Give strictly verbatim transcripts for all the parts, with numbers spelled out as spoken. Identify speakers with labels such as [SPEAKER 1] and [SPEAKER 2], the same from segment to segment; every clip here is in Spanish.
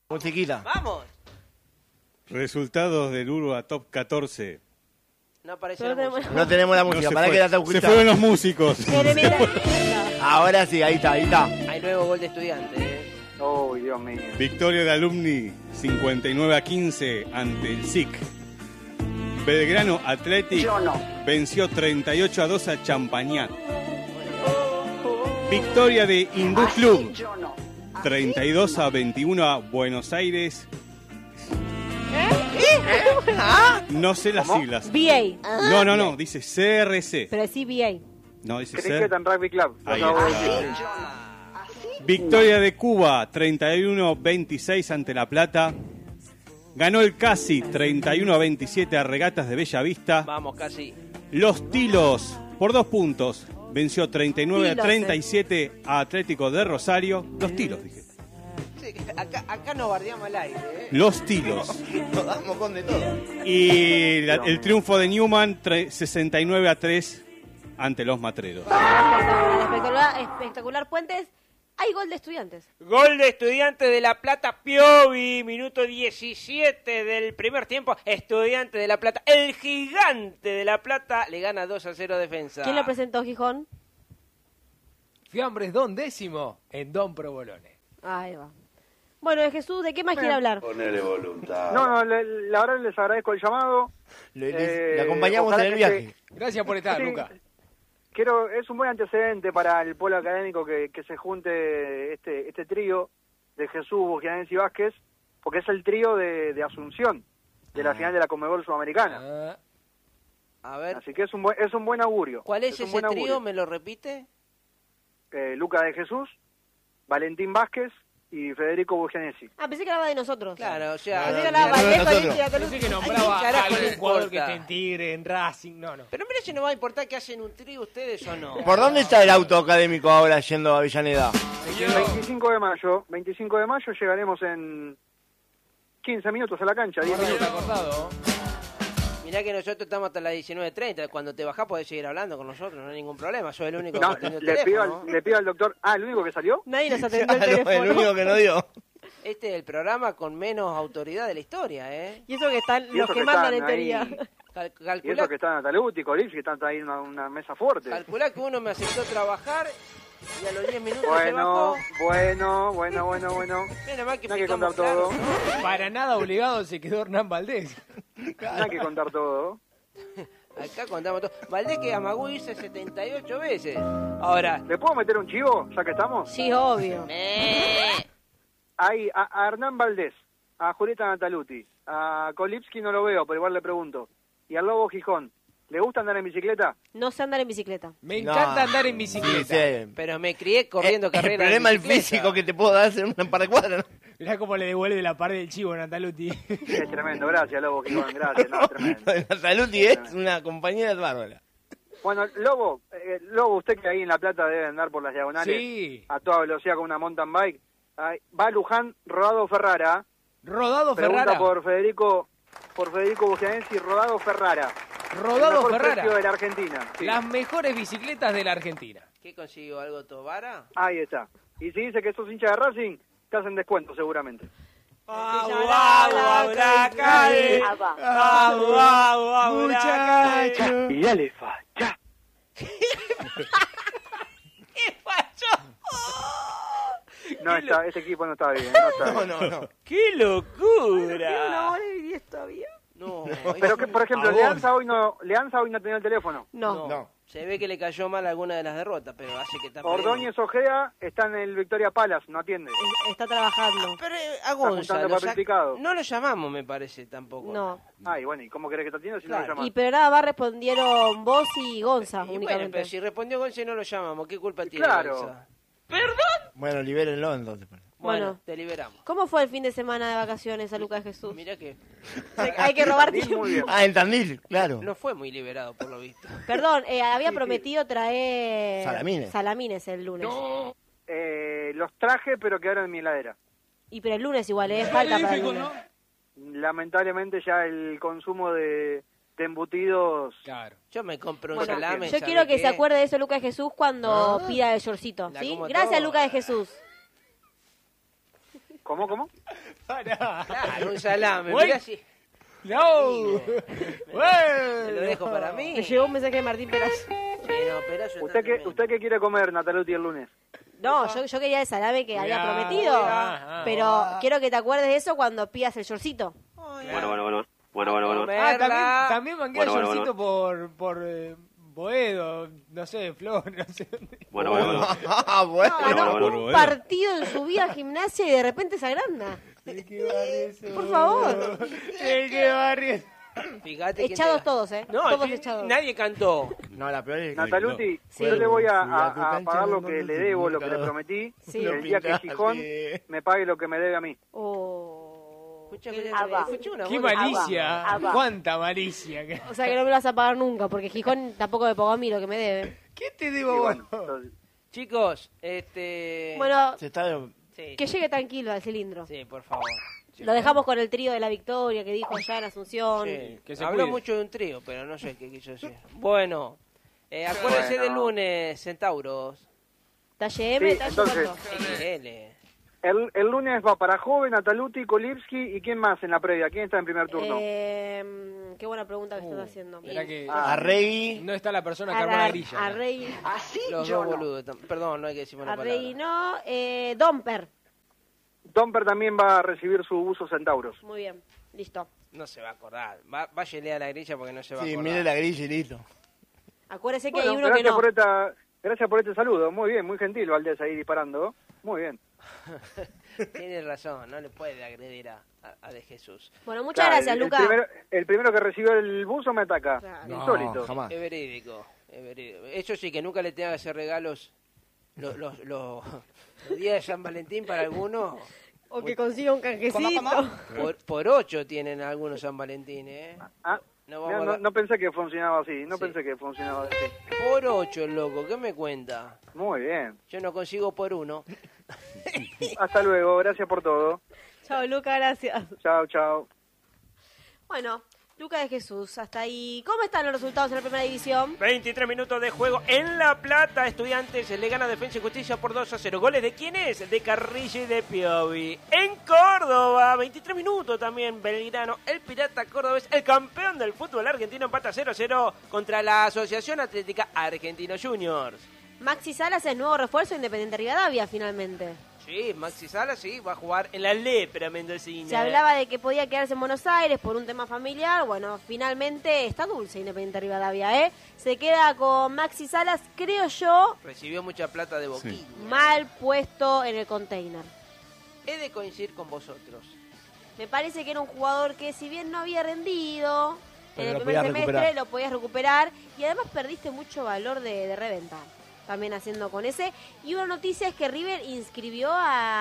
[SPEAKER 1] Musiquita.
[SPEAKER 2] ¡Vamos!
[SPEAKER 3] Resultados del Urba Top catorce.
[SPEAKER 2] No aparece
[SPEAKER 4] No
[SPEAKER 2] la
[SPEAKER 4] tenemos-
[SPEAKER 2] música.
[SPEAKER 1] No tenemos la
[SPEAKER 3] No,
[SPEAKER 1] música,
[SPEAKER 3] se,
[SPEAKER 1] para
[SPEAKER 3] fue.
[SPEAKER 1] que la está
[SPEAKER 3] Se
[SPEAKER 1] oculta.
[SPEAKER 3] fueron los músicos.
[SPEAKER 4] Pero mira,
[SPEAKER 1] Ahora sí, ahí está, ahí está.
[SPEAKER 2] Hay nuevo gol de Estudiantes. ¿eh?
[SPEAKER 5] Oh, Dios mío.
[SPEAKER 3] Victoria de Alumni cincuenta y nueve a quince ante el S I C. Belgrano Athletic
[SPEAKER 5] Yo no.
[SPEAKER 3] venció treinta y ocho a dos a Champañat. Victoria de Hindú Club
[SPEAKER 5] Yo no.
[SPEAKER 3] treinta y dos a veintiuno a Buenos Aires. No sé las
[SPEAKER 5] ¿Cómo?
[SPEAKER 3] siglas.
[SPEAKER 4] B A.
[SPEAKER 3] No, no, no, dice C R C.
[SPEAKER 4] Pero sí B A.
[SPEAKER 3] No, dice
[SPEAKER 5] Cricket
[SPEAKER 3] C.
[SPEAKER 5] and Rugby Club. Lo
[SPEAKER 3] Ahí
[SPEAKER 5] acabo de
[SPEAKER 3] está.
[SPEAKER 5] decir.
[SPEAKER 3] Victoria de Cuba treinta y uno a veintiséis ante La Plata. Ganó el Casi treinta y uno a veintisiete a Regatas de Bella Vista.
[SPEAKER 2] Vamos, casi.
[SPEAKER 3] Los Tilos por dos puntos venció treinta y nueve a
[SPEAKER 4] Tilos,
[SPEAKER 3] treinta y siete a Atlético de Rosario. Los Tilos, dije.
[SPEAKER 2] Sí, acá, acá nos bardeamos al aire. ¿eh?
[SPEAKER 3] Los Tilos.
[SPEAKER 1] Nos damos con de todo.
[SPEAKER 3] Y la- el triunfo de Newman tre- sesenta y nueve a tres ante los Matreros.
[SPEAKER 4] Espectacular, espectacular, espectacular Puentes. Hay gol de Estudiantes.
[SPEAKER 2] Gol de Estudiantes de La Plata, Piovi, minuto diecisiete del primer tiempo. Estudiantes de La Plata, el gigante de La Plata, le gana dos a cero a Defensa.
[SPEAKER 4] ¿Quién lo presentó, Gijón?
[SPEAKER 6] Fiambres Don Décimo en Don Provolone.
[SPEAKER 4] Ahí va. Bueno, de Jesús, ¿de qué más quiere hablar?
[SPEAKER 7] Ponele voluntad.
[SPEAKER 5] No, no, le- la verdad les agradezco el llamado.
[SPEAKER 1] Le,
[SPEAKER 5] Eh,
[SPEAKER 1] le acompañamos
[SPEAKER 5] ojalá
[SPEAKER 1] en el
[SPEAKER 5] que
[SPEAKER 1] viaje.
[SPEAKER 6] Gracias por estar,
[SPEAKER 5] Sí.
[SPEAKER 6] Luca.
[SPEAKER 5] Quiero, es un buen antecedente para el polo académico que, que se junte este este trío de Jesús, Bugianense y Vázquez, porque es el trío de, de Asunción, de la final de la Conmebol Sudamericana.
[SPEAKER 6] Ah,
[SPEAKER 2] A ver,
[SPEAKER 5] Así que es un buen, es un buen augurio.
[SPEAKER 2] ¿cuál es,
[SPEAKER 5] un
[SPEAKER 2] ese
[SPEAKER 5] buen
[SPEAKER 2] trío?
[SPEAKER 5] augurio.
[SPEAKER 2] ¿Me lo repite?
[SPEAKER 5] Eh, Luca de Jesús, Valentín Vázquez y Federico Bugianesi.
[SPEAKER 4] Ah, pensé que hablaba de nosotros.
[SPEAKER 2] Claro, o sea...
[SPEAKER 1] No,
[SPEAKER 4] Pensé
[SPEAKER 1] no,
[SPEAKER 4] que hablaba
[SPEAKER 1] no, no,
[SPEAKER 4] Vallejo,
[SPEAKER 1] nosotros.
[SPEAKER 4] Lichia,
[SPEAKER 6] pensé que
[SPEAKER 4] Toluca.
[SPEAKER 6] nombraba
[SPEAKER 2] Ay,
[SPEAKER 6] a
[SPEAKER 2] carajo,
[SPEAKER 6] algún
[SPEAKER 2] le
[SPEAKER 6] jugador que
[SPEAKER 2] importa.
[SPEAKER 6] esté en Tigre, en Racing. No, no.
[SPEAKER 2] Pero mira si no va a importar que hacen un trío ustedes o no.
[SPEAKER 1] ¿Por dónde está el auto académico ahora yendo a Avellaneda?
[SPEAKER 5] veinticinco de mayo, veinticinco de mayo llegaremos en quince minutos a la cancha, diez
[SPEAKER 6] Está
[SPEAKER 5] minutos.
[SPEAKER 6] cortado.
[SPEAKER 2] Mirá que nosotros estamos hasta las diecinueve treinta. Cuando te bajás podés seguir hablando con nosotros, no hay ningún problema. Soy el único
[SPEAKER 5] No,
[SPEAKER 2] que tiene el
[SPEAKER 5] le pido,
[SPEAKER 2] teléfono.
[SPEAKER 5] al, le pido al doctor... Ah, ¿el único que salió?
[SPEAKER 4] Nadie nos atendió el
[SPEAKER 1] Ah, no,
[SPEAKER 4] teléfono.
[SPEAKER 1] el único que no dio.
[SPEAKER 2] Este es el programa con menos autoridad de la historia, ¿eh?
[SPEAKER 4] Y eso que están
[SPEAKER 5] Y
[SPEAKER 4] los
[SPEAKER 5] eso
[SPEAKER 4] que
[SPEAKER 5] que
[SPEAKER 4] mandan en
[SPEAKER 5] están ahí.
[SPEAKER 4] teoría.
[SPEAKER 2] Cal-
[SPEAKER 5] Y
[SPEAKER 2] calculá,
[SPEAKER 5] eso que está Nataluti, Colipsi, que están ahí en una, una mesa fuerte.
[SPEAKER 2] calculá que uno me aceptó trabajar y a los diez minutos se
[SPEAKER 5] Bueno,
[SPEAKER 2] bajó.
[SPEAKER 5] bueno, bueno, bueno, bueno.
[SPEAKER 2] Menos mal que
[SPEAKER 5] No hay que
[SPEAKER 2] explicamos
[SPEAKER 5] contar todo.
[SPEAKER 2] claro.
[SPEAKER 6] Para nada obligado se quedó Hernán Valdés.
[SPEAKER 5] No hay que contar todo.
[SPEAKER 2] Acá contamos todo. Valdés que Amagú hice setenta y ocho veces. Ahora,
[SPEAKER 5] ¿Le puedo meter un chivo, ya que estamos?
[SPEAKER 4] Sí, obvio.
[SPEAKER 2] eh,
[SPEAKER 5] Ahí, a, a Hernán Valdés, a Julieta Nataluti, a Kolipski no lo veo, pero igual le pregunto. Y al Lobo Gijón, ¿le gusta andar en bicicleta?
[SPEAKER 4] No sé andar en bicicleta.
[SPEAKER 6] Me
[SPEAKER 1] No.
[SPEAKER 6] encanta andar en bicicleta.
[SPEAKER 1] Sí, sí.
[SPEAKER 2] pero me crié corriendo
[SPEAKER 1] Eh,
[SPEAKER 2] carreras.
[SPEAKER 1] El problema
[SPEAKER 2] de
[SPEAKER 1] el
[SPEAKER 2] bicicleta.
[SPEAKER 1] físico que te puedo dar en un par de cuadras. ¿no?
[SPEAKER 6] Mirá cómo le devuelve la pared del chivo a Nataluti.
[SPEAKER 5] Es tremendo, gracias Lobo Gijón, gracias, no, tremendo.
[SPEAKER 1] Nataluti es una compañera bárbara.
[SPEAKER 5] Bueno, Lobo, eh, Lobo, usted que ahí en La Plata debe andar por las diagonales
[SPEAKER 6] Sí.
[SPEAKER 5] a toda velocidad con una mountain bike. Ay, va a Luján, Rodado Ferrara.
[SPEAKER 6] Rodado
[SPEAKER 5] Pregunta
[SPEAKER 6] Ferrara.
[SPEAKER 5] por Federico por Federico Bugianense y Rodado Ferrara. El
[SPEAKER 6] Rodado
[SPEAKER 5] mejor
[SPEAKER 6] Ferrara.
[SPEAKER 5] precio de la Argentina. Sí.
[SPEAKER 6] Las mejores bicicletas de la Argentina.
[SPEAKER 2] ¿Qué consiguió? ¿Algo Tobara?
[SPEAKER 5] Ahí está. Y si dice que sos hincha de Racing, te hacen descuento seguramente.
[SPEAKER 2] ¡Au, au, au, la calle! ¡Au, au, au, la calle!
[SPEAKER 5] Y dale, facha.
[SPEAKER 2] ¿Qué pasó?
[SPEAKER 5] No, está, ese equipo no está bien. No está
[SPEAKER 1] No,
[SPEAKER 5] bien.
[SPEAKER 1] no, no.
[SPEAKER 2] ¡Qué locura!
[SPEAKER 4] Una hora y diez todavía.
[SPEAKER 2] No,
[SPEAKER 5] Pero
[SPEAKER 2] es
[SPEAKER 5] que,
[SPEAKER 2] un
[SPEAKER 5] por ejemplo,
[SPEAKER 2] pavón.
[SPEAKER 5] Leanza hoy no Leanza hoy no tenía el teléfono.
[SPEAKER 4] No.
[SPEAKER 1] No.
[SPEAKER 2] Se ve que le cayó mal alguna de las derrotas, pero hace que está
[SPEAKER 5] Ordóñez Ojea está en el Victoria Palace, no atiende.
[SPEAKER 4] Es- Está trabajando.
[SPEAKER 2] Pero eh, a Gonza,
[SPEAKER 5] juntando
[SPEAKER 2] lo
[SPEAKER 5] papel
[SPEAKER 2] sac-
[SPEAKER 5] picado.
[SPEAKER 2] no lo llamamos, me parece, tampoco.
[SPEAKER 4] No.
[SPEAKER 5] Ay, bueno, ¿y cómo querés que te atienda si no
[SPEAKER 2] Claro.
[SPEAKER 5] lo llamas?
[SPEAKER 4] Y pero nada más respondieron vos y Gonza
[SPEAKER 2] Y bueno,
[SPEAKER 4] únicamente.
[SPEAKER 2] pero si respondió Gonza y no lo llamamos, ¿qué culpa tiene
[SPEAKER 5] Claro.
[SPEAKER 2] Gonza?
[SPEAKER 1] Bueno, libérenlo entonces.
[SPEAKER 2] Bueno,
[SPEAKER 4] Bueno.
[SPEAKER 2] te liberamos.
[SPEAKER 4] ¿Cómo fue el fin de semana de vacaciones a Lucas Jesús?
[SPEAKER 2] Mirá que
[SPEAKER 4] Hay que robar
[SPEAKER 5] Sí,
[SPEAKER 4] tiempo.
[SPEAKER 5] muy bien.
[SPEAKER 1] Ah, en Tandil, claro.
[SPEAKER 2] no fue muy liberado, por lo visto.
[SPEAKER 4] Perdón, eh, había
[SPEAKER 5] Sí,
[SPEAKER 4] prometido traer
[SPEAKER 1] Salamines.
[SPEAKER 4] salamines el lunes.
[SPEAKER 5] Eh, los traje, pero quedaron en mi heladera.
[SPEAKER 4] Y pero el lunes igual, es falta para el lunes.
[SPEAKER 5] Lamentablemente ya el consumo de, de embutidos...
[SPEAKER 6] Claro.
[SPEAKER 2] Yo me compro un
[SPEAKER 4] Bueno,
[SPEAKER 2] salame.
[SPEAKER 4] yo
[SPEAKER 2] ¿sabe
[SPEAKER 4] quiero que
[SPEAKER 2] qué?
[SPEAKER 4] se acuerde de eso Lucas de Jesús cuando
[SPEAKER 1] Ah.
[SPEAKER 4] pida el shortcito,
[SPEAKER 2] La
[SPEAKER 4] ¿sí?
[SPEAKER 2] como
[SPEAKER 4] Gracias
[SPEAKER 2] toda.
[SPEAKER 4] Lucas de Jesús.
[SPEAKER 5] ¿Cómo, cómo?
[SPEAKER 6] Pará.
[SPEAKER 2] Claro, un salame.
[SPEAKER 6] Voy.
[SPEAKER 2] Mirá si...
[SPEAKER 6] No.
[SPEAKER 2] ¿Te lo dejo para mí?
[SPEAKER 4] Me llegó un mensaje de Martín Perazo.
[SPEAKER 2] Sí, no, Perazo está
[SPEAKER 5] ¿Usted qué,
[SPEAKER 2] tremendo.
[SPEAKER 5] ¿Usted qué quiere comer, Nataluti, el lunes?
[SPEAKER 4] No, yo, yo quería el salame que había
[SPEAKER 6] Mirá,
[SPEAKER 4] prometido.
[SPEAKER 6] mirá,
[SPEAKER 4] Pero
[SPEAKER 6] ah.
[SPEAKER 4] quiero que te acuerdes de eso cuando pidas el shortcito.
[SPEAKER 7] Bueno, bueno, bueno. Bueno, bueno, bueno.
[SPEAKER 6] Ah, también,
[SPEAKER 2] Comerla.
[SPEAKER 6] también mangué
[SPEAKER 7] Bueno,
[SPEAKER 6] el
[SPEAKER 7] bueno,
[SPEAKER 6] shortcito por, por eh, Boedo, no sé, Flor, no sé dónde.
[SPEAKER 7] Bueno, bueno, bueno.
[SPEAKER 1] Ah, bueno.
[SPEAKER 4] No, ganó
[SPEAKER 7] bueno, bueno,
[SPEAKER 4] un
[SPEAKER 3] bueno.
[SPEAKER 4] partido en su vida gimnasia y de repente se agranda.
[SPEAKER 6] ¿De qué barrio sos?
[SPEAKER 4] Por favor.
[SPEAKER 6] ¿De qué barrio?
[SPEAKER 2] Fíjate quién
[SPEAKER 4] Echados
[SPEAKER 2] te-
[SPEAKER 4] todos, ¿eh?
[SPEAKER 2] No,
[SPEAKER 4] todos
[SPEAKER 2] sí,
[SPEAKER 4] echados.
[SPEAKER 2] nadie cantó.
[SPEAKER 1] No, la peor es que...
[SPEAKER 5] Nataluti,
[SPEAKER 4] Sí.
[SPEAKER 5] yo le voy a,
[SPEAKER 1] Fui a
[SPEAKER 5] a-
[SPEAKER 1] tu
[SPEAKER 5] a
[SPEAKER 1] cancha,
[SPEAKER 5] pagar lo
[SPEAKER 1] no,
[SPEAKER 5] que
[SPEAKER 1] no,
[SPEAKER 5] le
[SPEAKER 1] no,
[SPEAKER 5] debo,
[SPEAKER 1] no,
[SPEAKER 5] lo que le
[SPEAKER 1] no.
[SPEAKER 5] prometí,
[SPEAKER 4] Sí.
[SPEAKER 5] el día que
[SPEAKER 1] Lo
[SPEAKER 5] Gijón
[SPEAKER 1] pintaste.
[SPEAKER 5] me pague lo que me debe a mí.
[SPEAKER 4] Oh.
[SPEAKER 2] Escuchame,
[SPEAKER 4] Qué
[SPEAKER 2] escuchame
[SPEAKER 4] leve.
[SPEAKER 2] una
[SPEAKER 6] Qué
[SPEAKER 2] voz de-
[SPEAKER 6] malicia.
[SPEAKER 4] Abba.
[SPEAKER 6] Cuánta malicia. que-
[SPEAKER 4] O sea que no me lo vas a pagar nunca, porque Gijón tampoco me pagó a mí lo que me debe.
[SPEAKER 6] ¿Qué te
[SPEAKER 5] Y
[SPEAKER 6] debo vos?
[SPEAKER 5] bueno, entonces,
[SPEAKER 2] Chicos, este...
[SPEAKER 4] Bueno,
[SPEAKER 1] Se está...
[SPEAKER 2] Sí,
[SPEAKER 4] que llegue tranquilo al cilindro.
[SPEAKER 2] sí, por favor.
[SPEAKER 4] Lo dejamos con el trío de la victoria que dijo allá en Asunción.
[SPEAKER 2] Sí,
[SPEAKER 6] que se
[SPEAKER 2] habló
[SPEAKER 6] cuide.
[SPEAKER 2] mucho de un trío, pero no sé qué quiso decir. Bueno, eh, acuérdense
[SPEAKER 5] Bueno.
[SPEAKER 2] del lunes, Centauros.
[SPEAKER 4] Talle M,
[SPEAKER 5] Sí,
[SPEAKER 4] talle
[SPEAKER 5] entonces-
[SPEAKER 4] cuánto.
[SPEAKER 2] X L.
[SPEAKER 5] el, el lunes va para Joven, Nataluti, Kolipski y ¿quién más en la previa? ¿Quién está en primer turno?
[SPEAKER 4] Eh, qué buena pregunta que
[SPEAKER 2] Uh,
[SPEAKER 4] estás haciendo.
[SPEAKER 6] Mirá que
[SPEAKER 5] Ah.
[SPEAKER 1] Arregui.
[SPEAKER 6] no está la persona que armó la
[SPEAKER 4] A,
[SPEAKER 6] grilla.
[SPEAKER 4] a
[SPEAKER 6] ¿no?
[SPEAKER 4] Rey,
[SPEAKER 2] Los dos boludos. tam- Perdón, no hay que decir una
[SPEAKER 4] a
[SPEAKER 2] palabra.
[SPEAKER 4] Rey no, eh, Domper.
[SPEAKER 5] Domper también va a recibir su buzo Centauros.
[SPEAKER 4] Muy bien, listo.
[SPEAKER 2] No se va a acordar. Va, váyale a la grilla porque no se va a
[SPEAKER 1] Sí,
[SPEAKER 2] acordar.
[SPEAKER 1] mire la grilla y listo.
[SPEAKER 4] Acuérdese que
[SPEAKER 5] Bueno,
[SPEAKER 4] hay uno que
[SPEAKER 5] gracias,
[SPEAKER 4] no.
[SPEAKER 5] por esta, gracias por este saludo. Muy bien, muy gentil Valdés ahí disparando. Muy bien.
[SPEAKER 2] Tiene razón, no le puede agredir a, a, a De Jesús.
[SPEAKER 4] Bueno, muchas
[SPEAKER 5] Claro,
[SPEAKER 4] gracias,
[SPEAKER 5] el, el
[SPEAKER 4] Luca.
[SPEAKER 5] primero, el primero que recibió el buzo me ataca.
[SPEAKER 4] Claro.
[SPEAKER 5] Insólito.
[SPEAKER 1] No, jamás.
[SPEAKER 2] Es verídico, es verídico. Eso sí, que nunca le tenga que hacer regalos los, los, los, los días de San Valentín para algunos.
[SPEAKER 4] O que consiga un canjecito.
[SPEAKER 2] Por, por ocho tienen algunos San Valentín, ¿eh?
[SPEAKER 5] Ah,
[SPEAKER 2] No
[SPEAKER 5] no,
[SPEAKER 2] vamos a
[SPEAKER 5] no,
[SPEAKER 2] dar-
[SPEAKER 5] no pensé que funcionaba así. No
[SPEAKER 2] Sí.
[SPEAKER 5] pensé que funcionaba así.
[SPEAKER 2] Por ocho, loco, ¿qué me cuenta?
[SPEAKER 5] Muy bien.
[SPEAKER 2] Yo no consigo por uno.
[SPEAKER 5] Hasta luego. Gracias por todo.
[SPEAKER 4] Chao, Luca, gracias.
[SPEAKER 5] Chao, chao.
[SPEAKER 4] Bueno, Luca de Jesús, hasta ahí. ¿Cómo están los resultados en la primera división?
[SPEAKER 2] veintitrés minutos de juego en La Plata. Estudiantes le gana Defensa y Justicia por dos a cero. ¿Goles de quién es? De Carrillo y de Piovi. En Córdoba, veintitrés minutos también. Belgrano, el Pirata Cordobés, el campeón del fútbol argentino, empata cero a cero contra la Asociación Atlética Argentino Juniors.
[SPEAKER 4] Maxi Salas es nuevo refuerzo de Independiente Rivadavia, finalmente.
[SPEAKER 2] Sí, Maxi Sala sí, va a jugar en la Lepra mendocina.
[SPEAKER 4] Se hablaba de que podía quedarse en Buenos Aires por un tema familiar. Bueno, finalmente está dulce Independiente Rivadavia, ¿eh? Se queda con Maxi Salas, creo yo,
[SPEAKER 2] Recibió mucha plata de Boquilla.
[SPEAKER 4] mal puesto en el container.
[SPEAKER 2] He de coincidir con vosotros.
[SPEAKER 4] Me parece que era un jugador que, si bien no había rendido
[SPEAKER 1] Pero
[SPEAKER 4] en el
[SPEAKER 1] lo
[SPEAKER 4] primer
[SPEAKER 1] podías
[SPEAKER 4] semestre,
[SPEAKER 1] recuperar.
[SPEAKER 4] lo podías recuperar. Y además perdiste mucho valor de, de reventa. También haciendo con ese. Y una noticia es que River inscribió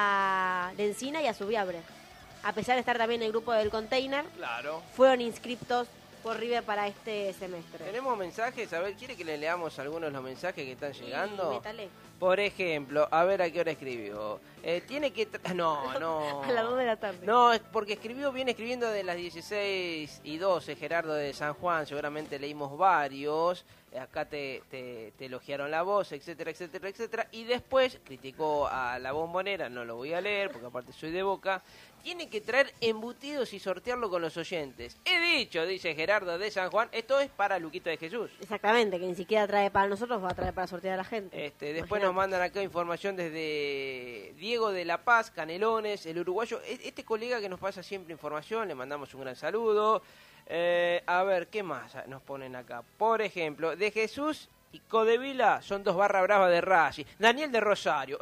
[SPEAKER 4] a Lencina y a Subiabre. A pesar de estar también en el grupo del container,
[SPEAKER 2] Claro.
[SPEAKER 4] fueron inscriptos por River para este semestre.
[SPEAKER 2] Tenemos mensajes, a ver, ¿quiere que le leamos algunos de los mensajes que están llegando?
[SPEAKER 4] Y métale.
[SPEAKER 2] Por ejemplo, a ver a qué hora escribió. Eh, tiene que... tra- No, no.
[SPEAKER 4] A las dos de la tarde.
[SPEAKER 2] No, es porque escribió, viene escribiendo de las dieciséis y doce, Gerardo de San Juan, seguramente leímos varios, eh, acá te, te, te elogiaron la voz, etcétera, etcétera, etcétera, y después criticó a la Bombonera, no lo voy a leer porque aparte soy de Boca, tiene que traer embutidos y sortearlo con los oyentes. He dicho, dice Gerardo de San Juan, esto es para Luquito de Jesús.
[SPEAKER 4] Exactamente, que ni siquiera trae para nosotros, va a traer para sortear a la gente.
[SPEAKER 2] Este, después
[SPEAKER 4] Imagínate.
[SPEAKER 2] nos mandan acá información desde Diego de La Paz, Canelones, el uruguayo. E- Este colega que nos pasa siempre información, le mandamos un gran saludo. Eh, a ver, ¿qué más nos ponen acá? Por ejemplo, de Jesús y Codevila son dos barra bravas de Racing. Daniel de Rosario.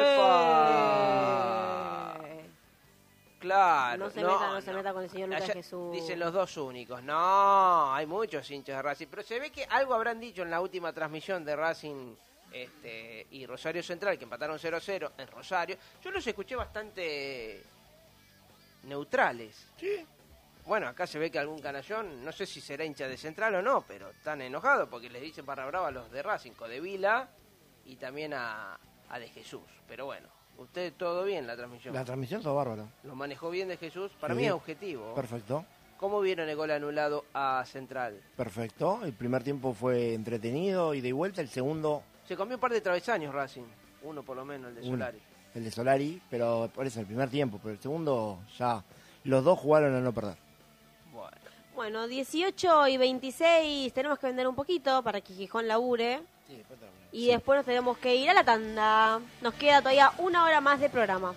[SPEAKER 2] ¡Epa!
[SPEAKER 4] Eh,
[SPEAKER 2] Claro.
[SPEAKER 4] No se meta, no se meta con el señor Lucas
[SPEAKER 2] Allá
[SPEAKER 4] Jesús.
[SPEAKER 2] Dicen los dos únicos. No, hay muchos hinchas de Racing. Pero se ve que algo habrán dicho en la última transmisión de Racing este, y Rosario Central, que empataron cero a cero en Rosario. Yo los escuché bastante neutrales.
[SPEAKER 1] Sí.
[SPEAKER 2] Bueno, acá se ve que algún canallón, no sé si será hincha de Central o no, pero están enojados porque les dicen barra brava a los de Racing, de Vila y también a, a de Jesús. Pero bueno, usted todo bien la transmisión.
[SPEAKER 1] La transmisión está bárbara.
[SPEAKER 2] ¿Lo manejó bien de Jesús? Para
[SPEAKER 1] Sí.
[SPEAKER 2] mí es objetivo.
[SPEAKER 1] Perfecto.
[SPEAKER 2] ¿Cómo vieron el gol anulado a Central?
[SPEAKER 1] Perfecto. El primer tiempo fue entretenido y de vuelta. El segundo,
[SPEAKER 2] Se comió un par de travesaños Racing. Uno por lo menos, el de
[SPEAKER 1] Uno.
[SPEAKER 2] Solari.
[SPEAKER 1] el de Solari, pero por eso el primer tiempo, pero el segundo ya los dos jugaron a no perder.
[SPEAKER 2] Bueno.
[SPEAKER 4] Bueno, dieciocho y veintiséis tenemos que vender un poquito para que Gijón labure.
[SPEAKER 1] Sí, después termina.
[SPEAKER 4] Y
[SPEAKER 1] Sí.
[SPEAKER 4] después nos tenemos que ir a la tanda. Nos queda todavía una hora más de programa.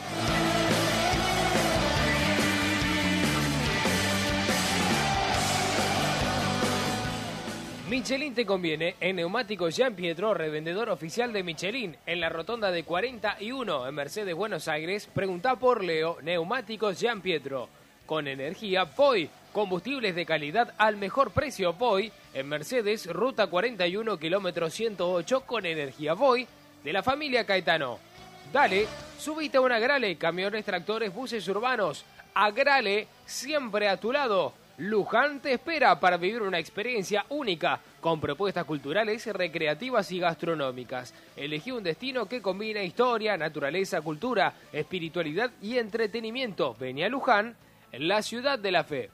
[SPEAKER 6] Michelin te conviene en Neumáticos Jean Pietro, revendedor oficial de Michelin, en la rotonda de cuarenta y uno en Mercedes, Buenos Aires. Pregunta por Leo, Neumáticos Jean Pietro. Con energía P O I, combustibles de calidad al mejor precio P O I, en Mercedes, ruta cuarenta y uno, kilómetro ciento ocho, con energía P O I, de la familia Caetano. Dale, subite a una Agrale, camiones, tractores, buses urbanos. Agrale, siempre a tu lado. Luján te espera para vivir una experiencia única, con propuestas culturales, recreativas y gastronómicas. Elegí un destino que combina historia, naturaleza, cultura, espiritualidad y entretenimiento. Vení a Luján, la ciudad de la fe.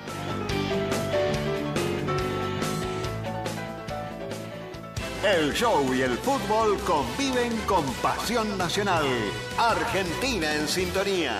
[SPEAKER 8] El show y el fútbol conviven con pasión nacional. Argentina en sintonía.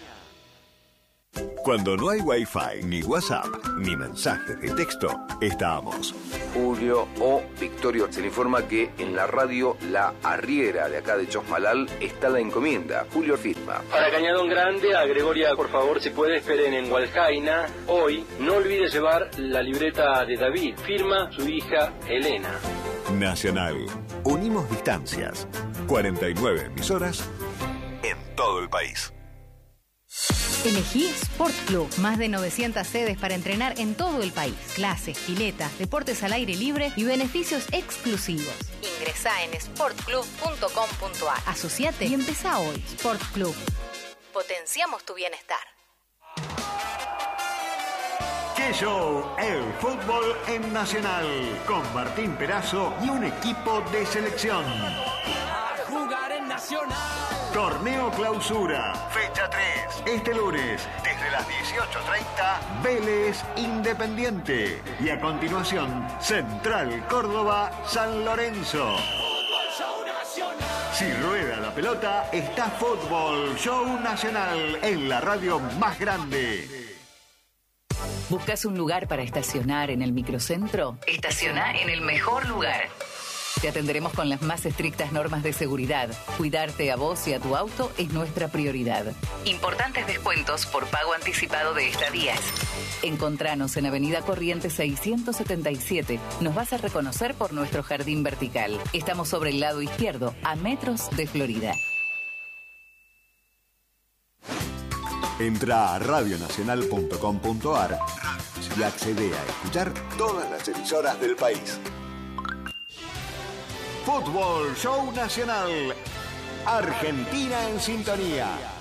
[SPEAKER 8] Cuando no hay Wi-Fi, ni WhatsApp, ni mensajes de texto, estamos.
[SPEAKER 9] Julio o Victorio, se le informa que en la radio La Arriera de acá de Chosmalal está la encomienda. Julio firma.
[SPEAKER 10] Para Cañadón Grande, a Gregoria, por favor, si puede, esperen en Hualcaina. Hoy, no olvide llevar la libreta de David. Firma su hija Elena.
[SPEAKER 8] Nacional. Unimos distancias. cuarenta y nueve emisoras en todo el país.
[SPEAKER 11] Elegí Sport Club. Más de novecientas sedes para entrenar en todo el país. Clases, piletas, deportes al aire libre y beneficios exclusivos. Ingresá en sport club punto com punto a r. Asociate y empezá hoy. Sport Club. Potenciamos tu bienestar.
[SPEAKER 8] ¡Qué show! El fútbol en Nacional. Con Martín Perazo y un equipo de selección.
[SPEAKER 12] A jugar en Nacional.
[SPEAKER 8] Torneo Clausura, fecha tres, este lunes, desde las dieciocho treinta, Vélez Independiente. Y a continuación, Central Córdoba, San Lorenzo. Si rueda la pelota, está Fútbol Show Nacional en la radio más grande.
[SPEAKER 11] ¿Buscas un lugar para estacionar en el microcentro? Estaciona en el mejor lugar. Te atenderemos con las más estrictas normas de seguridad. Cuidarte a vos y a tu auto es nuestra prioridad. Importantes descuentos por pago anticipado de estadías. Encontranos en Avenida Corrientes seiscientos setenta y siete. Nos vas a reconocer por nuestro jardín vertical. Estamos sobre el lado izquierdo, a metros de Florida.
[SPEAKER 8] Entra a radio nacional punto com punto a r y accede a escuchar todas las emisoras del país. Fútbol Show Nacional. Argentina en sintonía.